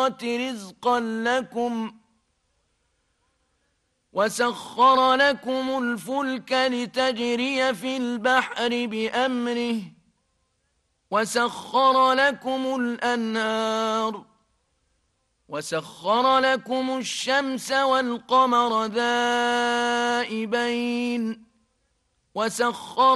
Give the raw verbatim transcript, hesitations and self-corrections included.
السماوات رزقا لكم وسخر لكم الفلك لتجري في البحر بأمره وسخر لكم الأنهار وسخر لكم الشمس والقمر دائبين وسخر